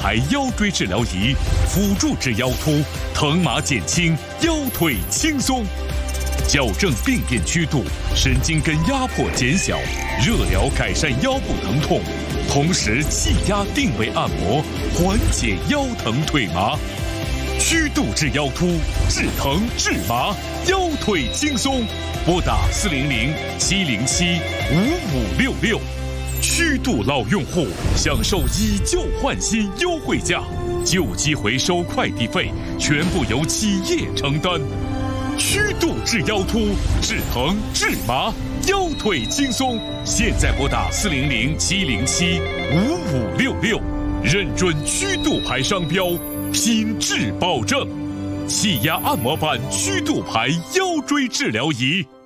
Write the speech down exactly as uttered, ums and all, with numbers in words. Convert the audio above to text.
牌腰椎治疗仪，辅助治腰突，疼麻减轻，腰腿轻松。矫正病变曲度，神经根压迫减小，热疗改善腰部疼痛，同时气压定位按摩，缓解腰疼腿麻。曲度治腰突，治疼治麻，腰腿轻松。拨打四零零七零七五五六六。曲度老用户享受以旧换新优惠价，旧机回收快递费全部由企业承担。曲度治腰突，治疼治麻，腰腿轻松。现在拨打四零零七零七五五六六，认准曲度牌商标，品质保证。气压按摩板曲度牌腰椎治疗仪。